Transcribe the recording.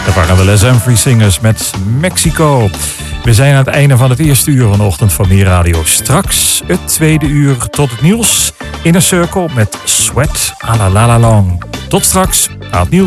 Dat waren de Les Humphrey Singers met Mexico. We zijn aan het einde van het eerste uur van de Ochtend van Meer Radio. Straks het tweede uur tot het nieuws. Inner Circle met Sweat à la la la long. Tot straks aan het nieuws.